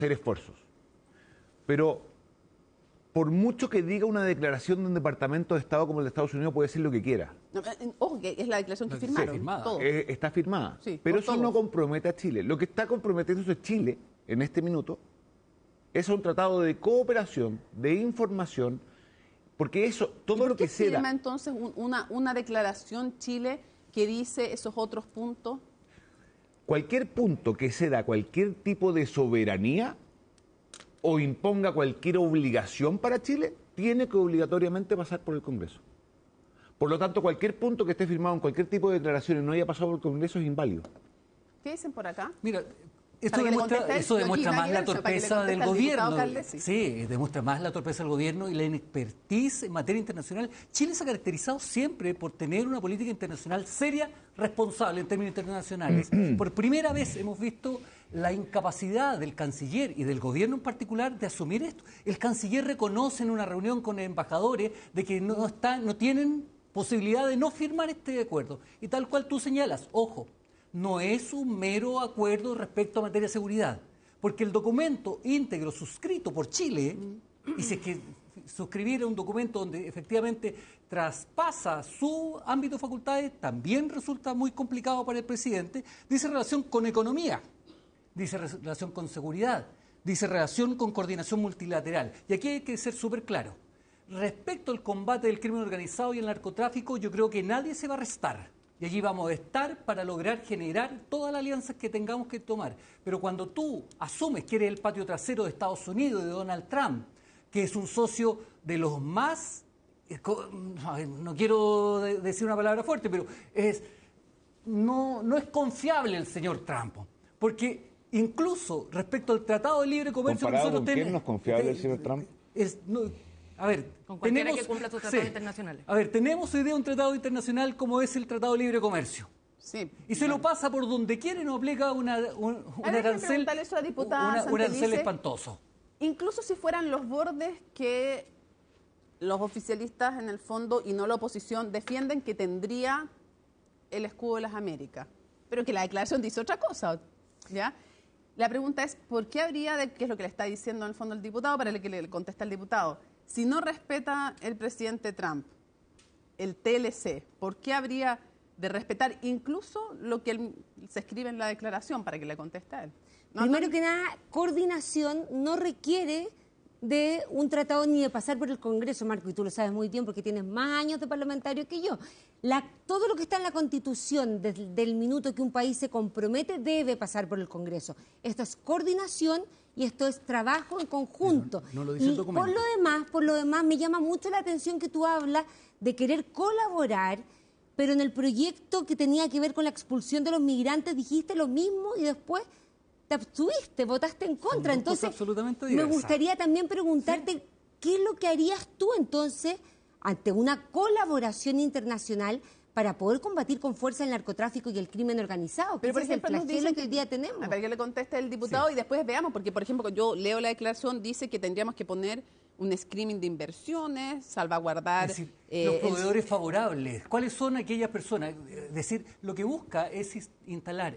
hacer esfuerzos. Pero por mucho que diga una declaración de un departamento de Estado como el de Estados Unidos, puede decir lo que quiera. No, ojo, que es la declaración que firmaron. Está firmada. Sí, pero eso todos. no compromete a Chile. Lo que está comprometiéndose Chile en este minuto es un tratado de cooperación, de información, porque eso, todo lo que se da... ¿Por qué firma entonces una declaración Chile que dice esos otros puntos? Cualquier punto que ceda cualquier tipo de soberanía o imponga cualquier obligación para Chile, tiene que obligatoriamente pasar por el Congreso. Por lo tanto, cualquier punto que esté firmado en cualquier tipo de declaración y no haya pasado por el Congreso es inválido. ¿Qué dicen por acá? Mira, eso demuestra más la torpeza del gobierno. Sí, demuestra más la torpeza del gobierno y la inexpertise en materia internacional. Chile se ha caracterizado siempre por tener una política internacional seria, responsable en términos internacionales. Por primera vez hemos visto la incapacidad del canciller y del gobierno en particular de asumir esto. El canciller reconoce en una reunión con embajadores de que no tienen posibilidad de no firmar este acuerdo. Y tal cual tú señalas, ojo, no es un mero acuerdo respecto a materia de seguridad, porque el documento íntegro suscrito por Chile, y si es que suscribir un documento donde efectivamente traspasa su ámbito de facultades, también resulta muy complicado para el presidente, dice relación con economía, dice relación con seguridad, dice relación con coordinación multilateral. Y aquí hay que ser súper claro. Respecto al combate del crimen organizado y el narcotráfico, yo creo que nadie se va a restar. Y allí vamos a estar para lograr generar todas las alianzas que tengamos que tomar. Pero cuando tú asumes que eres el patio trasero de Estados Unidos, de Donald Trump, que es un socio de los más, no quiero decir una palabra fuerte, pero no es confiable el señor Trump. Porque incluso respecto al Tratado de Libre Comercio... ¿Comparado con quién no es confiable el señor Trump? A ver, con cualquiera que cumpla sus tratados internacionales. A ver, tenemos hoy día un tratado internacional como es el Tratado de Libre Comercio. Sí. Y se lo pasa por donde quiere y nos aplica un arancel espantoso. Incluso si fueran los bordes que los oficialistas en el fondo y no la oposición defienden que tendría el escudo de las Américas, pero que la declaración dice otra cosa, ¿ya? La pregunta es, ¿por qué habría qué es lo que le está diciendo en el fondo el diputado, para el que le contesta el diputado? Si no respeta el presidente Trump el TLC, ¿por qué habría de respetar incluso lo que se escribe en la declaración, para que le conteste a él? Primero que nada, coordinación no requiere de un tratado ni de pasar por el Congreso, Marco, y tú lo sabes muy bien porque tienes más años de parlamentario que yo. Todo lo que está en la Constitución, desde el minuto que un país se compromete, debe pasar por el Congreso. Esto es coordinación y esto es trabajo en conjunto. No lo dice el documento. Por lo demás, me llama mucho la atención que tú hablas de querer colaborar, pero en el proyecto que tenía que ver con la expulsión de los migrantes dijiste lo mismo y después te abstuviste, votaste en contra. Entonces, me gustaría también preguntarte, ¿sí?, ¿qué es lo que harías tú entonces ante una colaboración internacional para poder combatir con fuerza el narcotráfico y el crimen organizado? Pero por ejemplo, nos dicen que hoy día tenemos. A ver, que le conteste el diputado, sí, y después veamos, porque por ejemplo, yo leo la declaración, dice que tendríamos que poner un screening de inversiones, salvaguardar... Es decir, los proveedores favorables. ¿Cuáles son aquellas personas? Es decir, lo que busca es instalar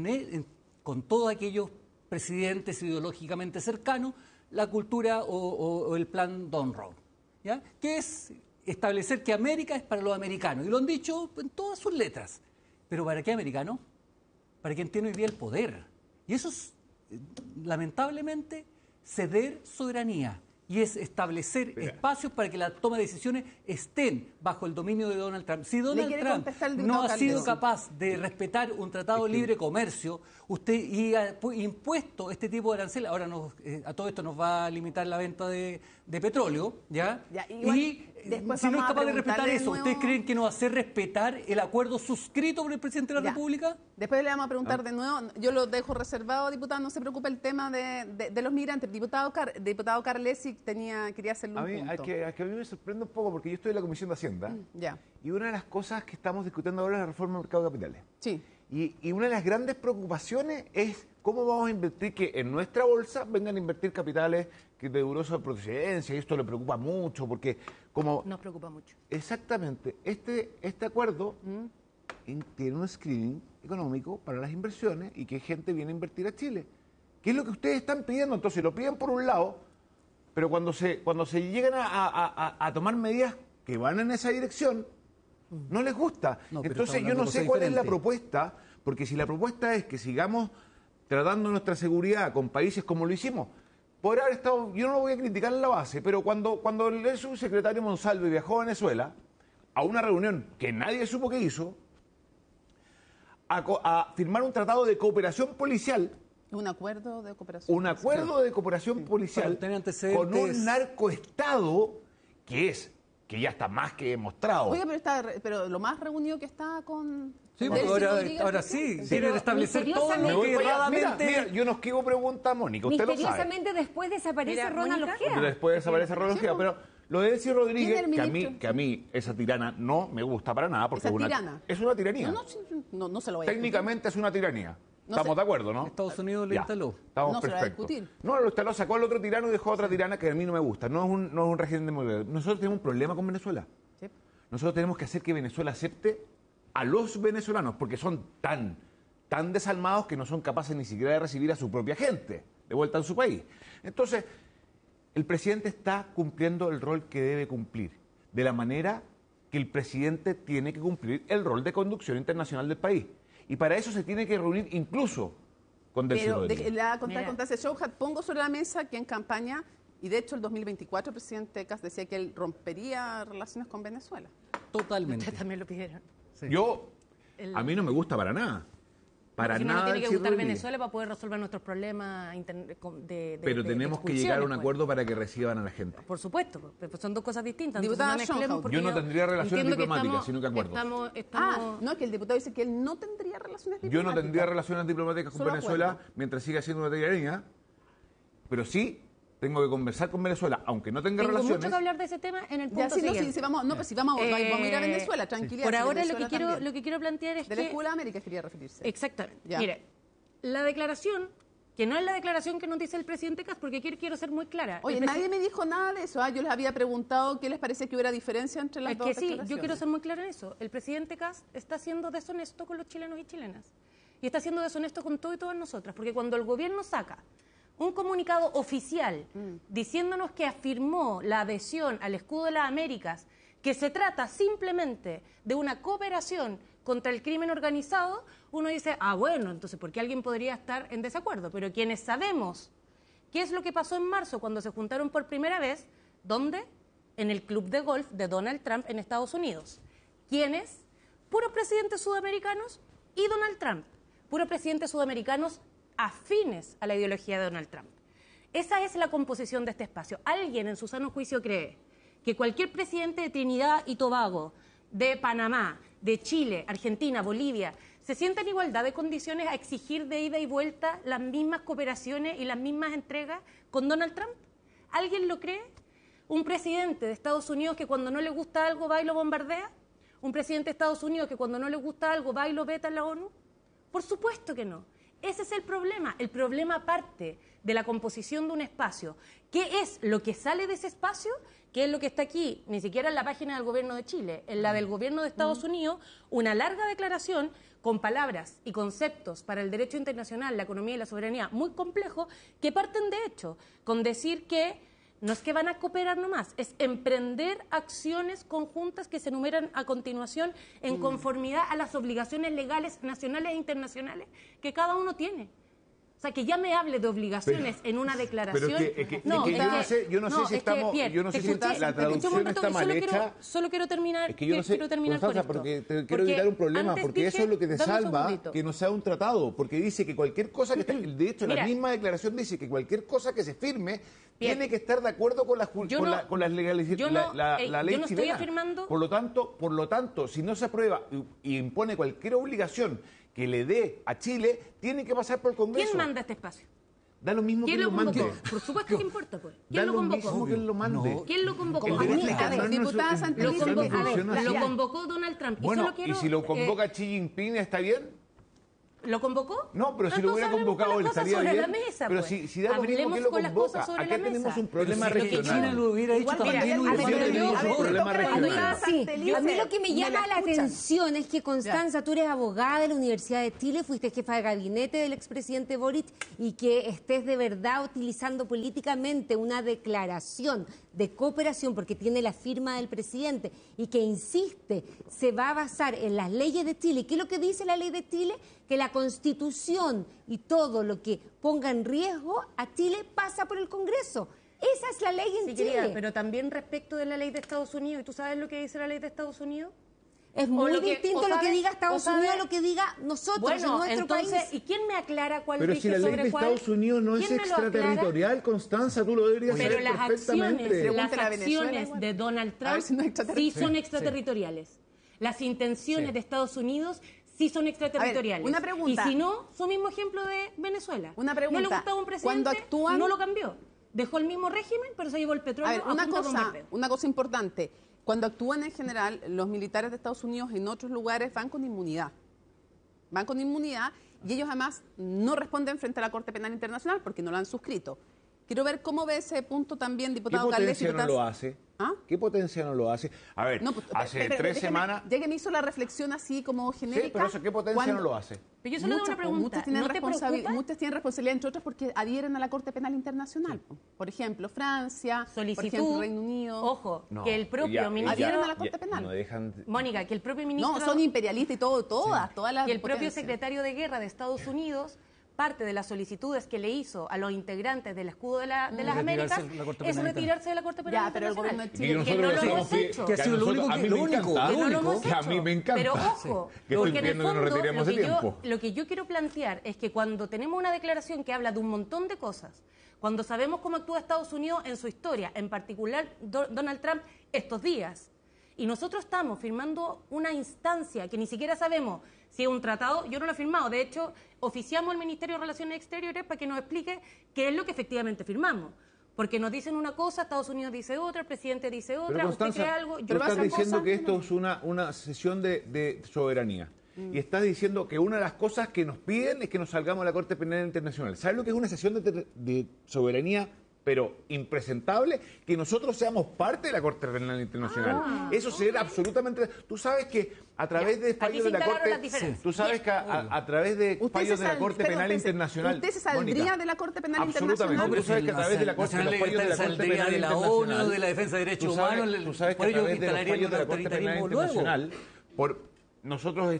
con todos aquellos presidentes ideológicamente cercanos la cultura o el plan Donroe, ¿ya? Que es establecer que América es para los americanos. Y lo han dicho en todas sus letras. ¿Pero para qué americano? Para quien tiene hoy día el poder. Y eso es, lamentablemente, ceder soberanía. Y es establecer espacios para que la toma de decisiones estén bajo el dominio de Donald Trump. Si Donald Trump no ha sido capaz de respetar un tratado de libre comercio, y ha impuesto este tipo de arancel, ahora a todo esto nos va a limitar la venta de petróleo, ¿ya? Y si no es capaz de respetar eso, ¿ustedes creen que nos va a hacer respetar el acuerdo suscrito por el presidente de la República? Después le vamos a preguntar de nuevo, yo lo dejo reservado, diputado, no se preocupe el tema de los migrantes. Diputado Carlesi quería hacerle un punto. A mí me sorprende un poco porque yo estoy en la Comisión de Hacienda y una de las cosas que estamos discutiendo ahora es la reforma del mercado de capitales. Sí. Y una de las grandes preocupaciones es cómo vamos a invertir, que en nuestra bolsa vengan a invertir capitales de dudosa procedencia, y esto le preocupa mucho porque como... Nos preocupa mucho. Exactamente. Este acuerdo tiene un screening económico para las inversiones y que gente viene a invertir a Chile. ¿Qué es lo que ustedes están pidiendo? Entonces lo piden por un lado, pero cuando se llegan a tomar medidas que van en esa dirección, no les gusta. Entonces yo no sé cuál es la propuesta, porque si la propuesta es que sigamos tratando nuestra seguridad con países como lo hicimos, por haber estado, yo no lo voy a criticar en la base, pero cuando el subsecretario Monsalve viajó a Venezuela, a una reunión que nadie supo que hizo, a firmar un tratado de cooperación policial. Un acuerdo de cooperación. Un acuerdo de cooperación policial con un narcoestado que ya está más que demostrado. Oiga, pero lo más reunido que está con... Sí, ahora sí, quieren establecer todo lo que erradamente... Mira, yo no esquivo preguntas, Mónica, usted lo sabe. Misteriosamente después desaparece Ronald Ojeda. Después desaparece Ronald Ojeda, pero lo de Delcy Rodríguez, que a mí esa tirana no me gusta para nada, porque es una tiranía. No se lo voy a Técnicamente es una tiranía. Estamos de acuerdo, ¿no? Estados Unidos lo instaló. Estamos perfectos. No, lo instaló, sacó al otro tirano y dejó a otra tirana que a mí no me gusta. No es un régimen democrático. Nosotros tenemos un problema con Venezuela. Sí. Nosotros tenemos que hacer que Venezuela acepte a los venezolanos, porque son tan desalmados que no son capaces ni siquiera de recibir a su propia gente de vuelta en su país. Entonces, el presidente está cumpliendo el rol que debe cumplir, de la manera que el presidente tiene que cumplir el rol de conducción internacional del país. Y para eso se tiene que reunir incluso con Delcy Rodríguez. Pero le voy a contar con Tase Showhat, pongo sobre la mesa que en campaña, y de hecho el 2024 el presidente Kast decía que él rompería relaciones con Venezuela. Totalmente. Ustedes también lo pidieron. Sí. A mí no me gusta para nada. Para si nada. No tiene que gustar Venezuela para poder resolver nuestros problemas pero tenemos que llegar a un acuerdo para que reciban a la gente. Por supuesto, pero son dos cosas distintas. Yo no tendría relaciones diplomáticas, sino que acuerdos. No, es que el diputado dice que él no tendría relaciones diplomáticas. Yo no tendría relaciones diplomáticas con Venezuela mientras siga siendo una tiranía, pero sí tengo que conversar con Venezuela, aunque no tenga relaciones. Tengo mucho que hablar de ese tema en el punto siguiente. Vamos a ir a Venezuela, tranquilidad. Por ahora lo que quiero plantear es de la Escuela de América quería referirse. Exactamente. Mire, la declaración, que no es la declaración que nos dice el presidente Kast, porque quiero ser muy clara. Oye, nadie me dijo nada de eso. Yo les había preguntado qué les parece que hubiera diferencia entre las dos declaraciones. Es que sí, yo quiero ser muy clara en eso. El presidente Kast está siendo deshonesto con los chilenos y chilenas. Y está siendo deshonesto con todo y todas nosotras. Porque cuando el gobierno saca un comunicado oficial diciéndonos que afirmó la adhesión al Escudo de las Américas, que se trata simplemente de una cooperación contra el crimen organizado, uno dice, bueno, entonces, ¿por qué alguien podría estar en desacuerdo? Pero quienes sabemos qué es lo que pasó en marzo cuando se juntaron por primera vez, ¿dónde? En el club de golf de Donald Trump en Estados Unidos. ¿Quiénes? Puros presidentes sudamericanos y Donald Trump. Puros presidentes sudamericanos afines a la ideología de Donald Trump. Esa es la composición de este espacio. ¿Alguien en su sano juicio cree que cualquier presidente de Trinidad y Tobago, de Panamá, de Chile, Argentina, Bolivia, se sienta en igualdad de condiciones a exigir de ida y vuelta las mismas cooperaciones y las mismas entregas con Donald Trump? ¿Alguien lo cree? ¿Un presidente de Estados Unidos que cuando no le gusta algo va y lo bombardea? ¿Un presidente de Estados Unidos que cuando no le gusta algo va y lo veta en la ONU? Por supuesto que no. Ese es el problema. El problema parte de la composición de un espacio. ¿Qué es lo que sale de ese espacio? ¿Qué es lo que está aquí? Ni siquiera en la página del gobierno de Chile, en la del gobierno de Estados Unidos, una larga declaración con palabras y conceptos para el derecho internacional, la economía y la soberanía muy complejos, que parten de hecho con decir que no es que van a cooperar nomás, es emprender acciones conjuntas que se enumeran a continuación en conformidad a las obligaciones legales nacionales e internacionales que cada uno tiene. O sea, que ya me hable de obligaciones en una declaración. Yo no sé si la traducción está mal hecha. Solo quiero terminar. Es que yo no sé, Constanza, porque te quiero evitar un problema, porque eso es lo que te salva, que no sea un tratado, porque dice que cualquier cosa que esté, de hecho, la misma declaración dice que cualquier cosa que se firme tiene que estar de acuerdo con las legalidades, la ley chilena. Por lo tanto, si no se aprueba y impone cualquier obligación que le dé a Chile, tiene que pasar por el Congreso. ¿Quién manda este espacio? Da lo mismo que lo mande. Por supuesto que importa, pues. ¿Quién lo convocó? Mismo que lo mande. ¿Quién lo convocó? Diputada Santelice. Lo convocó Donald Trump. Bueno, y si lo convoca Xi Jinping, ¿está bien? ¿Lo convocó? No, pero si lo hubiera convocado, él estaría bien. La mesa, pero pues. si da lo mismo que lo convoca, acá tenemos un problema regional. China lo hubiera hecho también, un problema regional. A mí lo que me llama la atención es que, Constanza, tú eres abogada de la Universidad de Chile, fuiste jefa de gabinete del expresidente Boric, y que estés de verdad utilizando políticamente una declaración de cooperación, porque tiene la firma del presidente, y que insiste, se va a basar en las leyes de Chile. ¿Qué es lo que dice la ley de Chile? Que la Constitución y todo lo que ponga en riesgo a Chile pasa por el Congreso. Esa es la ley en Chile. Querida, pero también respecto de la ley de Estados Unidos. ¿Y tú sabes lo que dice la ley de Estados Unidos? Es muy distinto lo que diga Estados Unidos a lo que diga nosotros en nuestro país. ¿Y quién me aclara cuál pero dice si la ley de Estados Unidos no es extraterritorial, Constanza, tú lo deberías saber perfectamente. Pero las acciones de Donald Trump sí son extraterritoriales. Las intenciones de Estados Unidos sí son extraterritoriales. Una pregunta. Y si no, su mismo ejemplo de Venezuela. Una pregunta. No le gustaba un presidente, no lo cambió. Dejó el mismo régimen, pero se llevó el petróleo a punta de bombardeo. Una cosa importante. Cuando actúan en general, los militares de Estados Unidos en otros lugares van con inmunidad. Van con inmunidad y ellos además no responden frente a la Corte Penal Internacional porque no lo han suscrito. Quiero ver cómo ve ese punto también, diputado Galdés. ¿Qué potencia no lo hace? ¿Ah? ¿Qué potencia no lo hace? A ver, hace 3 semanas... Ya que me hizo la reflexión así como genérica... Sí, pero eso, ¿qué potencia no lo hace? Pero yo solo tengo una pregunta. Muchas tienen responsabilidad, entre otras, porque adhieren a la Corte Penal Internacional. Sí. Por ejemplo, Francia, por ejemplo, Reino Unido... Ojo, que el propio ministro... Adhieren a la Corte Penal. No dejan... Mónica, que el propio ministro... No, son imperialistas y todas las... Y el propio secretario de Guerra de Estados Unidos... Parte de las solicitudes que le hizo a los integrantes del escudo de las Américas es retirarse de la Corte Penal Internacional. Que no lo hemos hecho. Que ha sido lo único que a mí me encanta. Pero ojo, porque en el fondo lo que yo quiero plantear es que cuando tenemos una declaración que habla de un montón de cosas, cuando sabemos cómo actúa Estados Unidos en su historia, en particular Donald Trump estos días, y nosotros estamos firmando una instancia que ni siquiera sabemos si es un tratado, yo no lo he firmado, de hecho, oficiamos al Ministerio de Relaciones Exteriores para que nos explique qué es lo que efectivamente firmamos. Porque nos dicen una cosa, Estados Unidos dice otra, el presidente dice otra, pero Constanza, usted cree algo... Tú estás diciendo que esto es una sesión de soberanía. Y estás diciendo que una de las cosas que nos piden es que nos salgamos de la Corte Penal Internacional. ¿Sabes lo que es una sesión de soberanía? Pero impresentable, que nosotros seamos parte de la Corte Penal Internacional. Eso será absolutamente... Tú sabes que a través de fallos de la Corte... Tú sabes que a través de fallos de la Corte Penal Internacional... ¿Usted se saldría de la Corte Penal Internacional? No, pero tú sabes que a través de la Corte Penal de la ONU, de la defensa de derechos humanos... Tú sabes que a través de los fallos de la Corte Penal Internacional... Nosotros,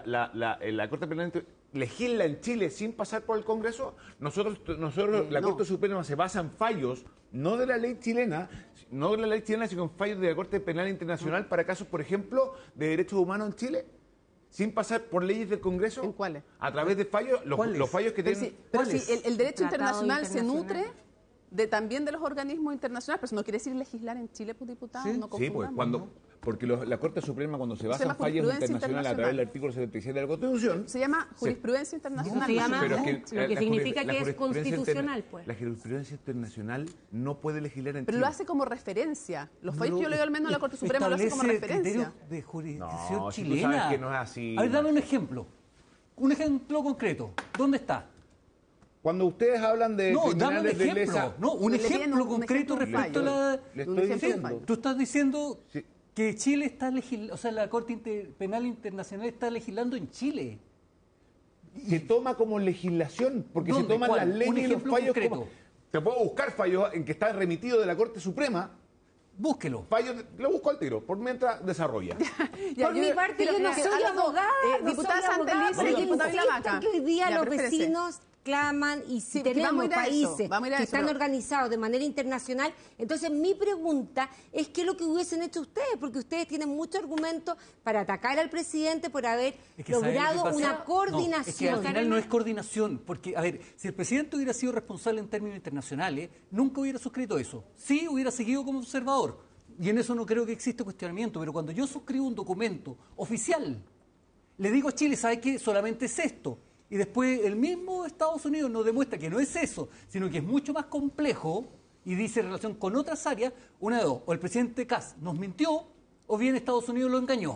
la Corte Penal legisla en Chile sin pasar por el Congreso. Nosotros la Corte Suprema se basa en fallos, no de la ley chilena, sino en fallos de la Corte Penal Internacional para casos, por ejemplo, de derechos humanos en Chile, sin pasar por leyes del Congreso. ¿En cuáles? A través de fallos, los fallos que tienen... Pero si el derecho internacional se nutre también de los organismos internacionales, pero eso no quiere decir legislar en Chile, pues, diputado. Sí, pues porque la Corte Suprema, cuando se basa en fallos internacionales a través del artículo 77 de la Constitución... Se llama jurisprudencia internacional. Se llama, lo que significa que es constitucional, pues. La jurisprudencia internacional no puede legislar en Chile. Pero lo hace como referencia. Los fallos que yo leo al menos a la Corte Suprema lo hace como referencia. De jurisdicción chilena. Tú sabes que no es así. A ver, dame un ejemplo. Un ejemplo concreto. ¿Dónde está? Cuando ustedes hablan de criminales de lesa... No, un ejemplo concreto respecto a la... Le estoy diciendo. Tú estás diciendo que Chile está legislando, o sea, la Corte Penal Internacional está legislando en Chile. Se toma como legislación, porque se toman las leyes y los fallos como... Te puedo buscar fallos en que está remitido de la Corte Suprema. Búsquelo. Lo busco al tiro, por mientras desarrolla. Por mi parte, yo no soy abogada. Diputada Santelice, diputada Vilavaca. Que hoy día los vecinos claman y si tenemos países que están organizados de manera internacional, entonces mi pregunta es qué es lo que hubiesen hecho ustedes, porque ustedes tienen muchos argumentos para atacar al presidente por haber logrado una coordinación. Es que al final no es coordinación, porque, a ver, si el presidente hubiera sido responsable en términos internacionales, nunca hubiera suscrito eso. Sí, hubiera seguido como observador, y en eso no creo que exista cuestionamiento, pero cuando yo suscribo un documento oficial, le digo a Chile, ¿sabe qué? Solamente es esto. Y después el mismo Estados Unidos nos demuestra que no es eso, sino que es mucho más complejo y dice en relación con otras áreas, una de dos, o el presidente Kass nos mintió o bien Estados Unidos lo engañó.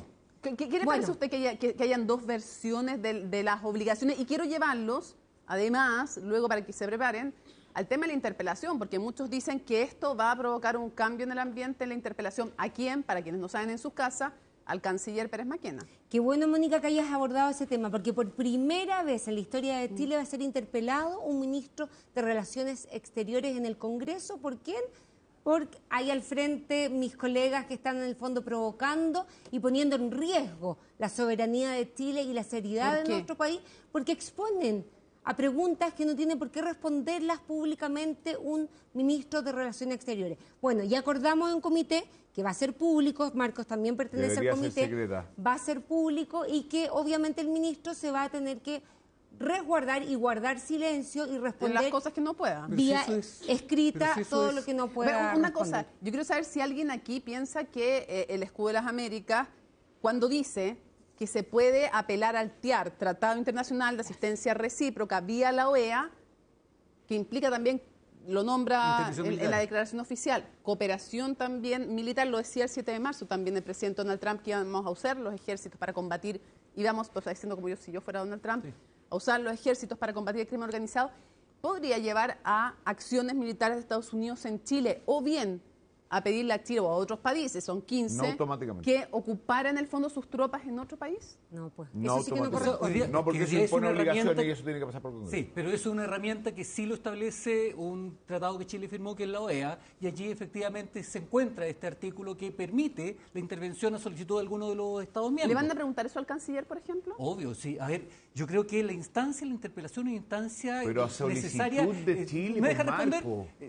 ¿Qué le parece a usted que hayan dos versiones de las obligaciones? Y quiero llevarlos, además, luego para que se preparen, al tema de la interpelación, porque muchos dicen que esto va a provocar un cambio en el ambiente en la interpelación. ¿A quién? Para quienes no saben en sus casas, al canciller Pérez Maquena. Qué bueno, Mónica, que hayas abordado ese tema, porque por primera vez en la historia de Chile va a ser interpelado un ministro de Relaciones Exteriores en el Congreso. ¿Por quién? Porque hay al frente mis colegas que están en el fondo provocando y poniendo en riesgo la soberanía de Chile y la seriedad de nuestro país, porque exponen a preguntas que no tiene por qué responderlas públicamente un ministro de Relaciones Exteriores. Bueno, ya acordamos en comité que va a ser público, Marcos también pertenece al comité, va a ser público y que obviamente el ministro se va a tener que resguardar y guardar silencio y responder las cosas que no pueda. Vía escrita todo lo que no pueda. Pero una cosa, yo quiero saber si alguien aquí piensa que el Escudo de las Américas, cuando dice que se puede apelar al TIAR, Tratado Internacional de Asistencia Recíproca, vía la OEA, que implica también, lo nombra en la declaración oficial, cooperación también militar, lo decía el 7 de marzo también el presidente Donald Trump, que íbamos a usar los ejércitos para combatir, íbamos, pues, diciendo como yo, si yo fuera Donald Trump, a usar los ejércitos para combatir el crimen organizado, podría llevar a acciones militares de Estados Unidos en Chile, o bien a pedirle a Chile o a otros países, son 15, que ocuparan el fondo sus tropas en otro país. No, pues no, eso sí que no corresponde. No, porque eso impone obligaciones y eso tiene que pasar por Congreso. Sí, pero eso es una herramienta que sí lo establece un tratado que Chile firmó, que es la OEA, y allí efectivamente se encuentra este artículo que permite la intervención a solicitud de alguno de los Estados miembros. ¿Le van a preguntar eso al canciller, por ejemplo? Obvio, sí. A ver, yo creo que la instancia, la interpelación es una instancia pero a solicitud necesaria. De Chile, ¿me deja responder?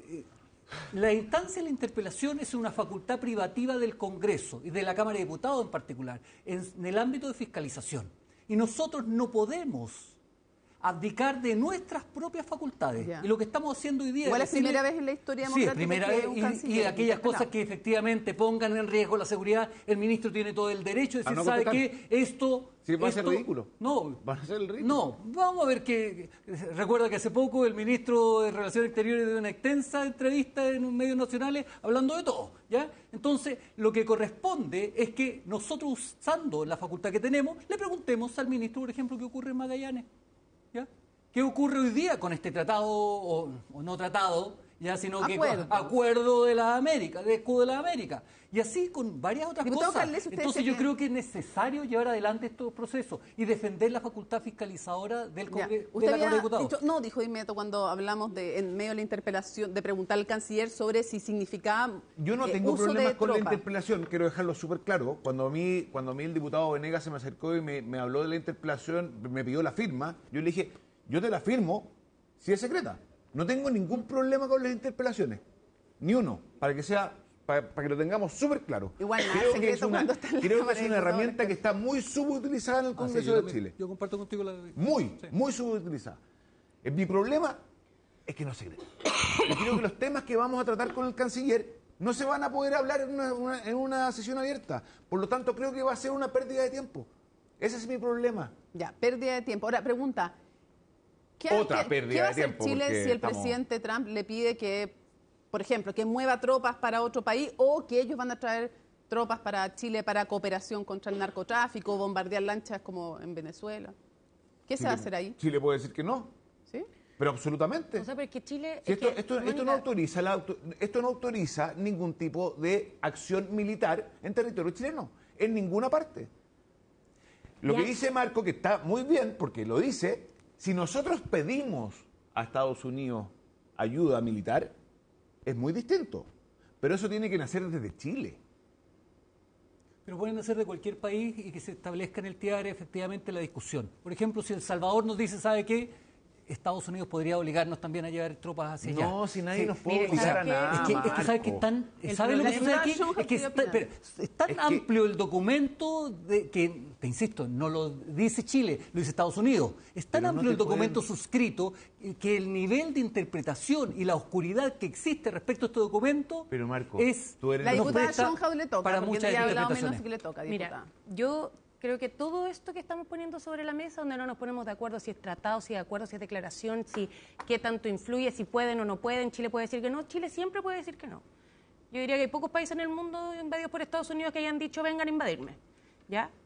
La instancia de la interpelación es una facultad privativa del Congreso y de la Cámara de Diputados en particular, en el ámbito de fiscalización. Y nosotros no podemos abdicar de nuestras propias facultades. Ya. Y lo que estamos haciendo hoy día... Igual es primera vez en la historia democrática primera que vez, un canciller y aquellas cosas que efectivamente pongan en riesgo la seguridad, el ministro tiene todo el derecho de decir, ¿sabe qué? Esto... Sí, va a ser ridículo. No. Va a ser el ridículo. No, vamos a ver que... Recuerda que hace poco el ministro de Relaciones Exteriores dio una extensa entrevista en un medios nacionales hablando de todo, ¿ya? Entonces, lo que corresponde es que nosotros, usando la facultad que tenemos, le preguntemos al ministro, por ejemplo, qué ocurre en Magallanes, ¿ya? ¿Qué ocurre hoy día con este tratado, o no tratado, ya, sino que acuerdo de la América, de Escudo de la América? Y así con varias otras Diputado cosas. Carles, Entonces yo creo que es necesario llevar adelante estos procesos y defender la facultad fiscalizadora del Congreso, de la Cámara de Diputados. No, dijo inmediato cuando hablamos en medio de la interpelación, de preguntar al canciller sobre si significaba yo no tengo uso problemas de con la tropa. interpelación, quiero dejarlo súper claro. Cuando a mí el diputado Venegas se me acercó y me habló de la interpelación, me pidió la firma, yo le dije, yo te la firmo si es secreta. No tengo ningún problema con las interpelaciones, ni uno, para que lo tengamos súper claro. Igual nada, creo que es una herramienta que está muy subutilizada en el Congreso de Chile. Yo comparto contigo la... Muy subutilizada. Mi problema es que no es secreta. Yo creo que los temas que vamos a tratar con el canciller no se van a poder hablar en una sesión abierta. Por lo tanto, creo que va a ser una pérdida de tiempo. Ese es mi problema. Ya, pérdida de tiempo. Ahora, pregunta, ¿qué va a hacer Chile si el presidente Trump le pide que, por ejemplo, que mueva tropas para otro país o que ellos van a traer tropas para Chile para cooperación contra el narcotráfico, bombardear lanchas como en Venezuela? ¿Qué se va a hacer ahí? Chile puede decir que no. ¿Sí? Pero absolutamente. O sea, pero que Chile... Si esto no autoriza ningún tipo de acción militar en territorio chileno, en ninguna parte. Lo que dice Marco, que está muy bien, porque lo dice, si nosotros pedimos a Estados Unidos ayuda militar, es muy distinto. Pero eso tiene que nacer desde Chile. Pero pueden nacer de cualquier país y que se establezca en el TIAR efectivamente la discusión. Por ejemplo, si El Salvador nos dice, ¿sabe qué? Estados Unidos podría obligarnos también a llevar tropas hacia allá. No, si nadie nos puede obligar a nada. Es que ¿sabe qué ¿sabe lo que sucede aquí? Es que es tan amplio el documento que, te insisto, no lo dice Chile, lo dice Estados Unidos. Es tan amplio el documento suscrito que el nivel de interpretación y la oscuridad que existe respecto a este documento es... La diputada Schoenhaus le toca, para porque muchas ella ha hablado interpretaciones. menos que le toca, diputada. Mira, yo creo que todo esto que estamos poniendo sobre la mesa, donde no nos ponemos de acuerdo si es tratado, si es acuerdo, si es declaración, si qué tanto influye, si pueden o no pueden, Chile puede decir que no, Chile siempre puede decir que no. Yo diría que hay pocos países en el mundo invadidos por Estados Unidos que hayan dicho vengan a invadirme, ¿ya?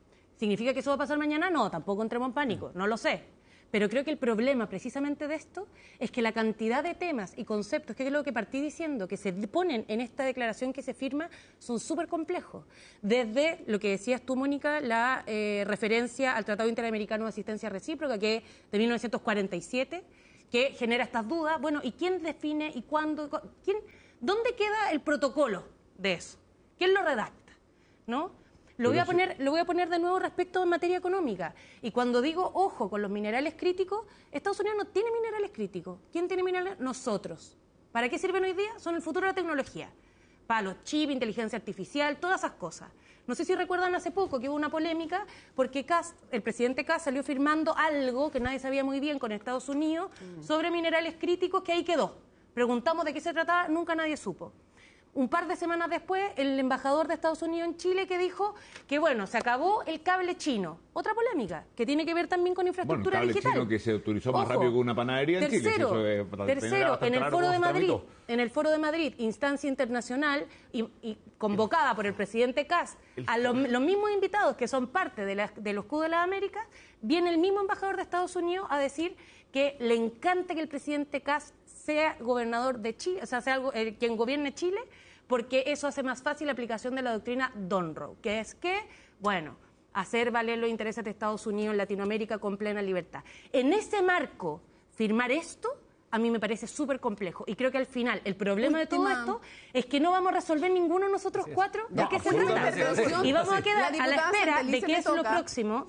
¿Significa que eso va a pasar mañana? No, tampoco entremos en pánico, no lo sé. Pero creo que el problema precisamente de esto es que la cantidad de temas y conceptos, que es lo que partí diciendo, que se ponen en esta declaración que se firma, son súper complejos. Desde lo que decías tú, Mónica, la referencia al Tratado Interamericano de Asistencia Recíproca, que es de 1947, que genera estas dudas. Bueno, ¿y quién define y cuándo? ¿Dónde queda el protocolo de eso? ¿Quién lo redacta? ¿No? Lo voy a poner de nuevo respecto a materia económica. Y cuando digo, ojo, con los minerales críticos, Estados Unidos no tiene minerales críticos. ¿Quién tiene minerales? Nosotros. ¿Para qué sirven hoy día? Son el futuro de la tecnología. Para los chips, inteligencia artificial, todas esas cosas. No sé si recuerdan hace poco que hubo una polémica porque el presidente Kast salió firmando algo que nadie sabía muy bien con Estados Unidos sobre minerales críticos, que ahí quedó. Preguntamos de qué se trataba, nunca nadie supo. Un par de semanas después, el embajador de Estados Unidos en Chile que dijo que, bueno, se acabó el cable chino. Otra polémica, que tiene que ver también con infraestructura digital. El cable chino que se autorizó más rápido que una panadería en Chile. Tercero, en el Foro de Madrid, instancia internacional y convocada por el presidente Kast, a los mismos invitados que son parte de los Q de las Américas, viene el mismo embajador de Estados Unidos a decir que le encanta que el presidente Kast sea gobernador de Chile, o sea, sea quien gobierne Chile, porque eso hace más fácil la aplicación de la doctrina Monroe, que es que, bueno, hacer valer los intereses de Estados Unidos en Latinoamérica con plena libertad. En ese marco, firmar esto, a mí me parece súper complejo. Y creo que al final, el problema de todo esto es que no vamos a resolver ninguno de nosotros cuatro de qué se trata. Y vamos a quedar a la espera de qué es lo próximo,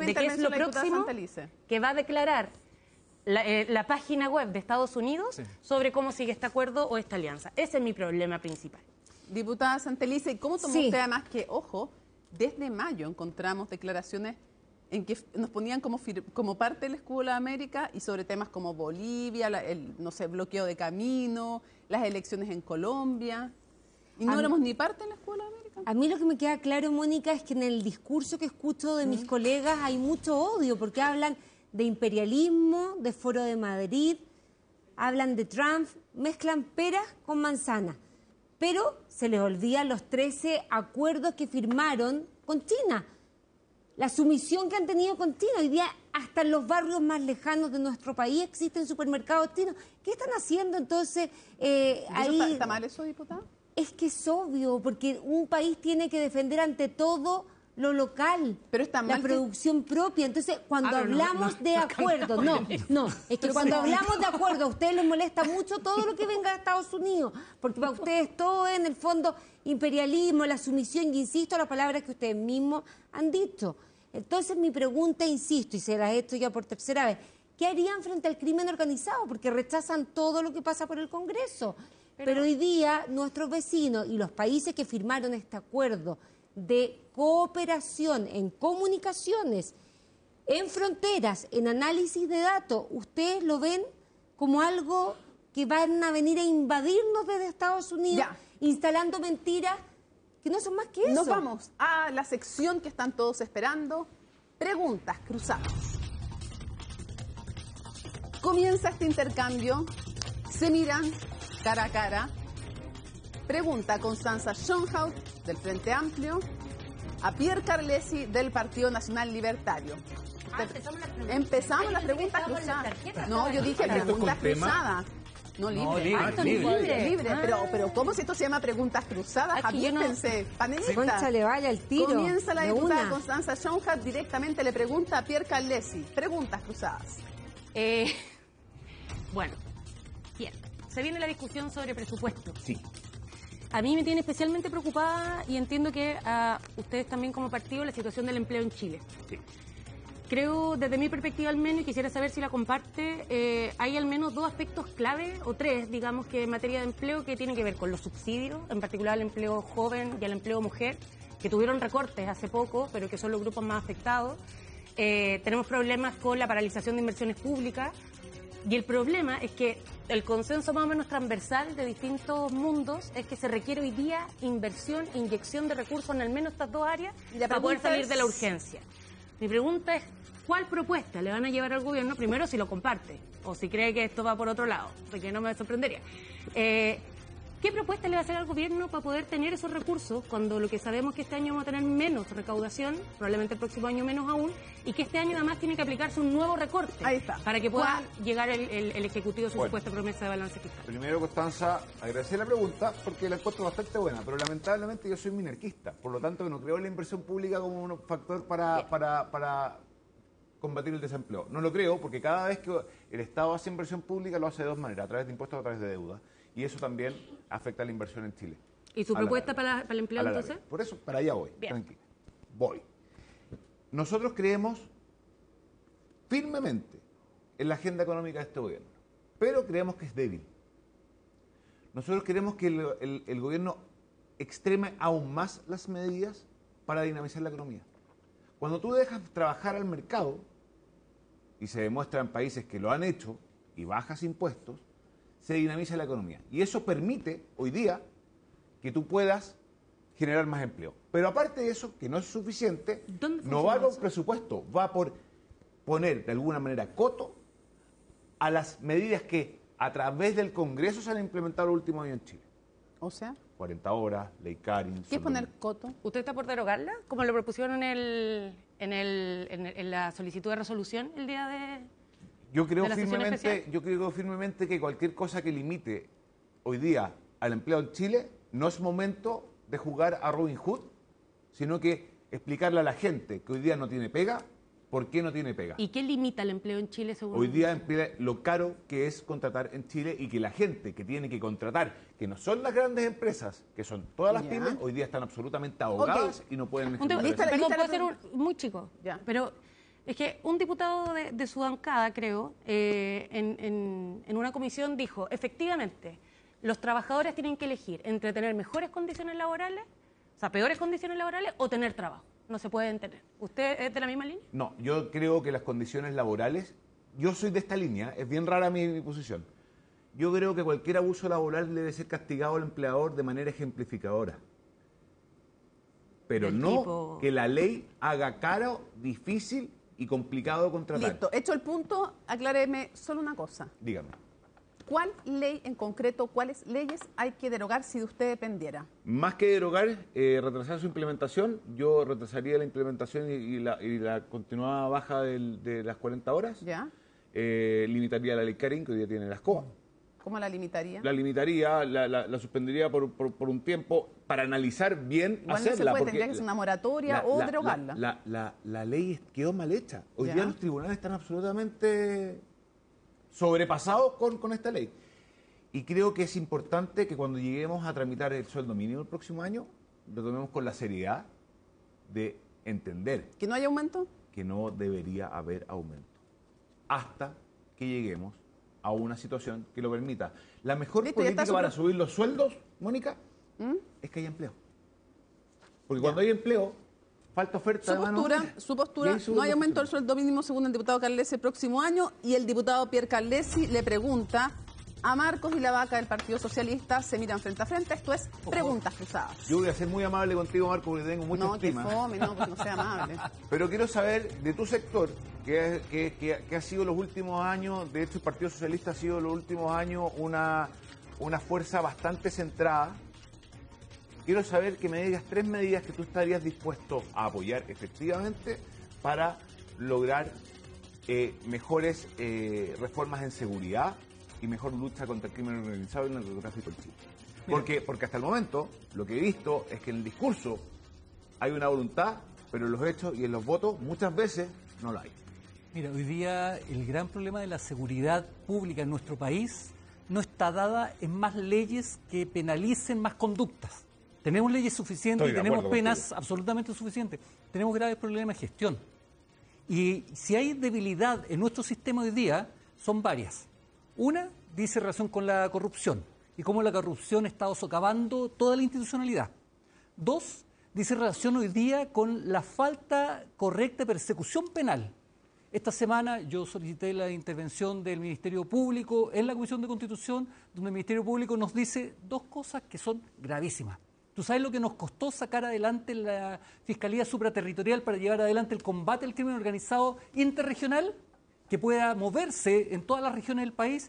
que va a declarar la página web de Estados Unidos sobre cómo sigue este acuerdo o esta alianza. Ese es mi problema principal. Diputada Santelice, ¿cómo tomó usted además que, ojo, desde mayo encontramos declaraciones en que nos ponían como parte del escudo de la América y sobre temas como Bolivia, el bloqueo de camino, las elecciones en Colombia, y no éramos ni parte del escudo de la América? A mí lo que me queda claro, Mónica, es que en el discurso que escucho de mis colegas hay mucho odio, porque hablan de imperialismo, de Foro de Madrid, hablan de Trump, mezclan peras con manzanas, pero se les olvidan los 13 acuerdos que firmaron con China, la sumisión que han tenido con China. Hoy día hasta en los barrios más lejanos de nuestro país existen supermercados chinos. ¿Qué están haciendo entonces ahí? ¿Está mal eso, diputada? Es que es obvio, porque un país tiene que defender ante todo lo local, pero está mal, la producción propia. Entonces, cuando hablamos de acuerdos, es que cuando hablamos de acuerdos, a ustedes les molesta mucho todo lo que venga de Estados Unidos, porque para ustedes todo es, en el fondo, imperialismo, la sumisión, y insisto, las palabras que ustedes mismos han dicho. Entonces, mi pregunta, insisto, y será esto ya por tercera vez, ¿qué harían frente al crimen organizado? Porque rechazan todo lo que pasa por el Congreso. Pero hoy día, nuestros vecinos y los países que firmaron este acuerdo de cooperación en comunicaciones, en fronteras, en análisis de datos, ¿ustedes lo ven como algo que van a venir a invadirnos desde Estados Unidos, instalando mentiras que no son más que eso? Nos vamos a la sección que están todos esperando, preguntas cruzadas. Comienza este intercambio, se miran cara a cara. Pregunta a Constanza Schoenhout, del Frente Amplio, a Pierre Carlesi, del Partido Nacional Libertario. Empezamos las preguntas cruzadas. No, yo dije preguntas cruzadas. No, libre. Pero ¿cómo si esto se llama preguntas cruzadas? Aviéntense, panelistas. Cónchale, vaya al tiro. Comienza la diputada Constanza Schoenhout, directamente le pregunta a Pierre Carlesi. Preguntas cruzadas. Bueno, bien. Se viene la discusión sobre presupuesto. Sí. A mí me tiene especialmente preocupada, y entiendo que a ustedes también como partido, la situación del empleo en Chile. Sí. Creo, desde mi perspectiva al menos, y quisiera saber si la comparte, hay al menos dos aspectos clave, o tres, digamos, que en materia de empleo, que tienen que ver con los subsidios, en particular el empleo joven y el empleo mujer, que tuvieron recortes hace poco, pero que son los grupos más afectados. Tenemos problemas con la paralización de inversiones públicas. Y el problema es que el consenso más o menos transversal de distintos mundos es que se requiere hoy día inversión, inyección de recursos en al menos estas dos áreas para poder salir de la urgencia. Mi pregunta es, ¿cuál propuesta le van a llevar al gobierno? Primero, si lo comparte, o si cree que esto va por otro lado, porque no me sorprendería. ¿Qué propuesta le va a hacer al gobierno para poder tener esos recursos cuando lo que sabemos es que este año vamos a tener menos recaudación, probablemente el próximo año menos aún, y que este año además tiene que aplicarse un nuevo recorte para que pueda llegar el Ejecutivo a su supuesta promesa de balance fiscal? Primero, Constanza, agradecer la pregunta porque la encuentro bastante buena, pero lamentablemente yo soy minarquista, por lo tanto no creo en la inversión pública como un factor para combatir el desempleo. No lo creo porque cada vez que el Estado hace inversión pública lo hace de dos maneras, a través de impuestos o a través de deuda. Y eso también afecta a la inversión en Chile. ¿Y su propuesta para el empleo entonces? Por eso, para allá voy. Bien. Tranquila. Voy. Nosotros creemos firmemente en la agenda económica de este gobierno, pero creemos que es débil. Nosotros queremos que el gobierno extreme aún más las medidas para dinamizar la economía. Cuando tú dejas trabajar al mercado, y se demuestra en países que lo han hecho, y bajas impuestos, se dinamiza la economía. Y eso permite, hoy día, que tú puedas generar más empleo. Pero aparte de eso, que no es suficiente, no va con presupuesto, va por poner de alguna manera coto a las medidas que a través del Congreso se han implementado los últimos años en Chile. O sea, 40 horas, ley Karin. ¿qué es poner coto? ¿Usted está por derogarla? Como lo propusieron en la solicitud de resolución el día de... Yo creo firmemente que cualquier cosa que limite hoy día al empleo en Chile no es momento de jugar a Robin Hood, sino que explicarle a la gente que hoy día no tiene pega, por qué no tiene pega. ¿Y qué limita el empleo en Chile según Hoy día lo caro que es contratar en Chile y que la gente que tiene que contratar, que no son las grandes empresas, que son todas las pymes, hoy día están absolutamente ahogadas y no pueden... Perdón, puede ser muy chico, pero... Es que un diputado de su bancada, creo, en una comisión dijo, efectivamente, los trabajadores tienen que elegir entre tener mejores condiciones laborales, o sea, peores condiciones laborales, o tener trabajo. No se pueden tener. ¿Usted es de la misma línea? No, yo creo que las condiciones laborales, yo soy de esta línea, es bien rara mi posición. Yo creo que cualquier abuso laboral debe ser castigado al empleador de manera ejemplificadora. Pero no que la ley haga caro, difícil y complicado contratar. Listo, hecho el punto, acláreme solo una cosa. Dígame. ¿Cuál ley en concreto, cuáles leyes hay que derogar si de usted dependiera? Más que derogar, retrasar su implementación, yo retrasaría la implementación y la continuada baja de las 40 horas. ¿Ya? Limitaría la ley Karin, que hoy día tiene la SCOA. ¿Cómo la limitaría? La limitaría, la suspendería por un tiempo para analizar bien igual hacerla. No se puede, tendría que ser una moratoria o derogarla. La ley quedó mal hecha. Hoy día los tribunales están absolutamente sobrepasados con esta ley. Y creo que es importante que cuando lleguemos a tramitar el sueldo mínimo el próximo año, lo tomemos con la seriedad de entender. ¿Que no hay aumento? Que no debería haber aumento. Hasta que lleguemos a una situación que lo permita. La mejor política para subir los sueldos, Mónica, es que haya empleo. Porque cuando hay empleo, falta oferta. Su postura, no hay aumento del sueldo mínimo según el diputado Carlesi el próximo año, y el diputado Pierre Carlesi le pregunta a Marcos y la Vaca del Partido Socialista, se miran frente a frente. Esto es Preguntas Cruzadas. Yo voy a ser muy amable contigo, Marco, porque tengo mucha estima. No, que fome, no, pues no sea amable. Pero quiero saber de tu sector, que ha sido los últimos años, de hecho el Partido Socialista ha sido los últimos años una fuerza bastante centrada. Quiero saber que me digas 3 medidas que tú estarías dispuesto a apoyar efectivamente para lograr mejores reformas en seguridad y mejor lucha contra el crimen organizado y el narcotráfico en Chile. Porque hasta el momento lo que he visto es que en el discurso hay una voluntad, pero en los hechos y en los votos muchas veces no la hay. Mira, hoy día el gran problema de la seguridad pública en nuestro país no está dada en más leyes que penalicen más conductas. Tenemos leyes suficientes y tenemos penas absolutamente suficientes. Tenemos graves problemas de gestión. Y si hay debilidad en nuestro sistema hoy día, son varias. Una dice relación con la corrupción y cómo la corrupción ha estado socavando toda la institucionalidad. 2, dice relación hoy día con la falta correcta de persecución penal. Esta semana yo solicité la intervención del Ministerio Público en la Comisión de Constitución, donde el Ministerio Público nos dice 2 cosas que son gravísimas. ¿Tú sabes lo que nos costó sacar adelante la Fiscalía Supraterritorial para llevar adelante el combate al crimen organizado interregional, que pueda moverse en todas las regiones del país?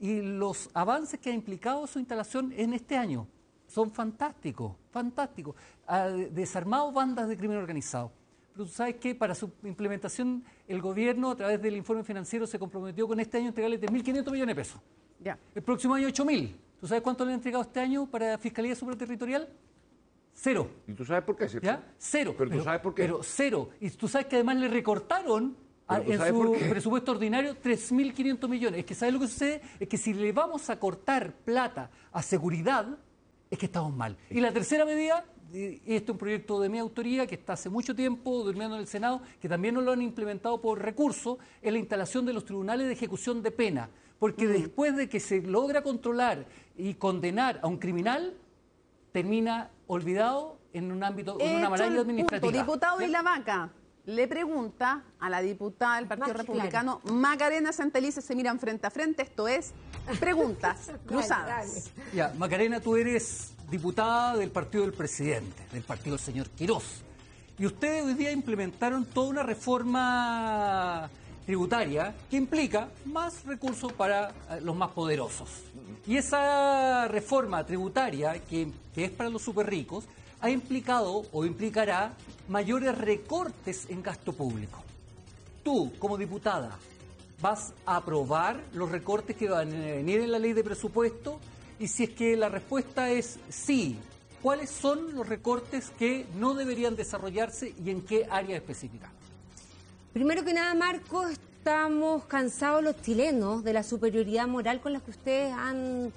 y los avances que ha implicado su instalación en este año son fantásticos, fantásticos. Ha desarmado bandas de crimen organizado. Pero tú sabes que para su implementación el gobierno, a través del informe financiero, se comprometió con este año a entregarle 3.500 millones de pesos. Ya. El próximo año 8.000. ¿Tú sabes cuánto le han entregado este año para Fiscalía Supraterritorial? 0. ¿Y tú sabes por qué? ¿Cierto? ¿Ya? 0. Pero tú sabes por qué. Pero 0. Y tú sabes que además le recortaron en su presupuesto ordinario 3.500 millones. Es que ¿sabes lo que sucede? Es que si le vamos a cortar plata a seguridad, es que estamos mal. Y la tercera medida, y este es un proyecto de mi autoría que está hace mucho tiempo durmiendo en el Senado, que también no lo han implementado por recurso, es la instalación de los tribunales de ejecución de pena. Porque después de que se logra controlar y condenar a un criminal, termina olvidado en un ámbito, en una malaria administrativa. Diputado de la Vaca le pregunta a la diputada del Partido Republicano, Macarena Santelices, se miran frente a frente, esto es preguntas cruzadas. Ya, Macarena, tú eres diputada del partido del presidente, del partido del señor Quirós. Y ustedes hoy día implementaron toda una reforma tributaria que implica más recursos para los más poderosos. Y esa reforma tributaria, que es para los súper ricos, ha implicado o implicará mayores recortes en gasto público. Tú, como diputada, ¿vas a aprobar los recortes que van a venir en la ley de presupuesto? Y si es que la respuesta es sí, ¿cuáles son los recortes que no deberían desarrollarse y en qué área específica? Primero que nada, Marco, estamos cansados los chilenos de la superioridad moral con la que ustedes han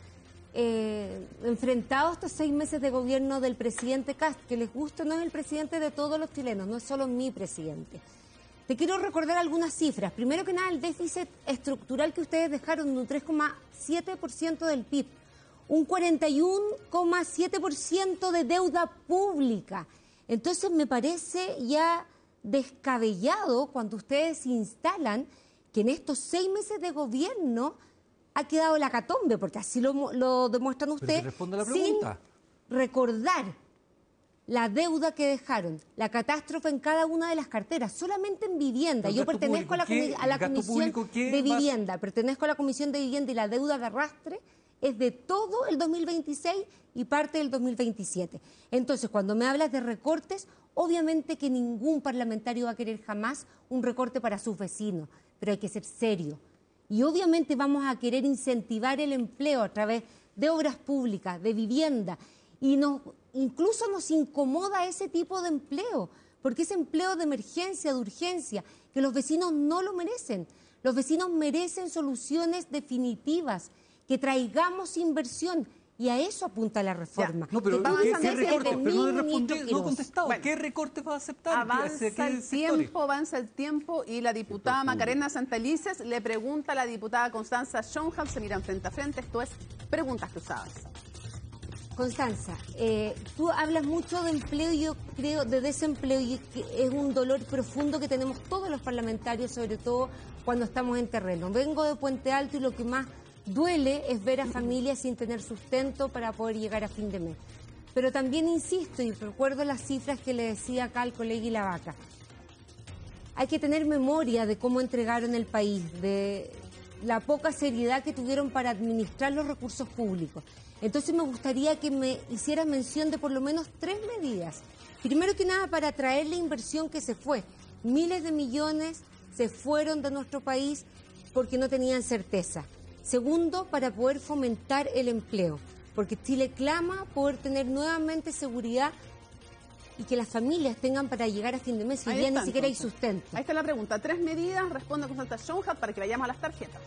enfrentado estos 6 meses de gobierno del presidente Kast, que les gusta, no es el presidente de todos los chilenos, no es solo mi presidente. Te quiero recordar algunas cifras. Primero que nada, el déficit estructural que ustedes dejaron de un 3,7% del PIB, un 41,7% de deuda pública. Entonces me parece ya descabellado cuando ustedes se instalan que en estos 6 meses de gobierno ha quedado la catombe, porque así lo demuestran ustedes, responde la sin pregunta. recordar la deuda que dejaron, la catástrofe en cada una de las carteras, solamente en vivienda. Yo pertenezco a la Comisión de Vivienda, pertenezco a la Comisión de Vivienda y la deuda de arrastre es de todo el 2026 y parte del 2027. Entonces, cuando me hablas de recortes, obviamente que ningún parlamentario va a querer jamás un recorte para sus vecinos, pero hay que ser serio. Y obviamente vamos a querer incentivar el empleo a través de obras públicas, de vivienda, y incluso nos incomoda ese tipo de empleo, porque es empleo de emergencia, de urgencia, que los vecinos no lo merecen. Los vecinos merecen soluciones definitivas, que traigamos inversión, y a eso apunta la reforma. No, pero ¿qué recortes? Pero no he contestado. Bueno, ¿qué recortes va a aceptar? Avanza el tiempo y la diputada Macarena Santelices le pregunta a la diputada Constanza Schoenhauer, se miran frente a frente, esto es preguntas cruzadas. Constanza, tú hablas mucho de empleo y yo creo de desempleo, y es un dolor profundo que tenemos todos los parlamentarios, sobre todo cuando estamos en terreno. Vengo de Puente Alto y lo que más duele es ver a familias sin tener sustento para poder llegar a fin de mes. Pero también insisto y recuerdo las cifras que le decía acá al colega La Vaca. Hay que tener memoria de cómo entregaron el país, de la poca seriedad que tuvieron para administrar los recursos públicos. Entonces me gustaría que me hicieras mención de por lo menos 3 medidas. Primero que nada, para atraer la inversión que se fue. Miles de millones se fueron de nuestro país porque no tenían certeza. Segundo, para poder fomentar el empleo, porque Chile clama poder tener nuevamente seguridad y que las familias tengan para llegar a fin de mes, y ya ni siquiera hay sustento. Ahí está la pregunta. 3 medidas, responde Constanza Schoenhauer para que vayamos a las tarjetas.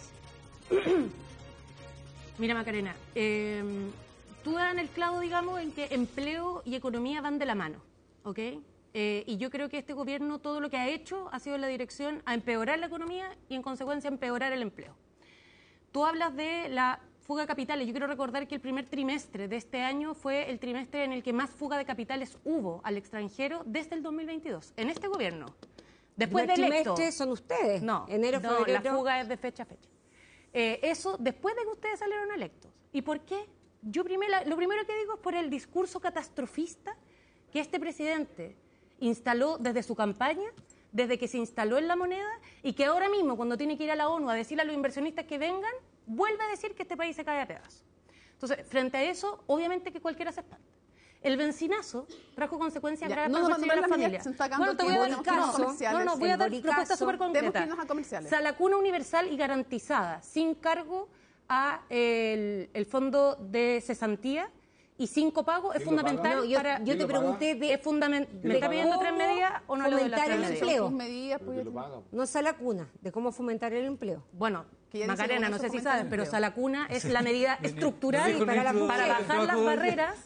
Mira, Macarena, tú das en el clavo, digamos, en que empleo y economía van de la mano, ¿ok? Y yo creo que este gobierno todo lo que ha hecho ha sido en la dirección a empeorar la economía y en consecuencia empeorar el empleo. Tú hablas de la fuga de capitales. Yo quiero recordar que el primer trimestre de este año fue el trimestre en el que más fuga de capitales hubo al extranjero desde el 2022, en este gobierno. Después de electo. ¿El trimestre son ustedes? No, enero, febrero. La fuga es de fecha a fecha. Eso después de que ustedes salieron electos. ¿Y por qué? Lo primero que digo es por el discurso catastrofista que este presidente instaló desde su campaña, desde que se instaló en la moneda, y que ahora mismo, cuando tiene que ir a la ONU a decirle a los inversionistas que vengan, vuelve a decir que este país se cae a pedazos. Entonces, frente a eso, obviamente que cualquiera se espanta. El bencinazo trajo consecuencias graves para las familias. Bueno, te voy a dar voy a dar propuestas súper concretas. Salacuna universal y garantizada, sin cargo a el fondo de cesantía y sin copago es fundamental para... Yo te pregunté ¿Me está pidiendo 3 medidas o no le doy las 3 medidas? No Salacuna, de cómo fomentar el empleo. Bueno, Macarena, no sé si sabes, pero Salacuna es la medida estructural para bajar las barreras